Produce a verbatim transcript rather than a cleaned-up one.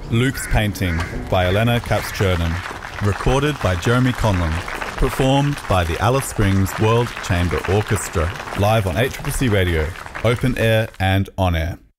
Luke's Painting by Elena Katz-Chernin. Recorded by Jeremy Conlon. Performed by the Alice Springs World Chamber Orchestra. Live on A C C C Radio. Open air and on air.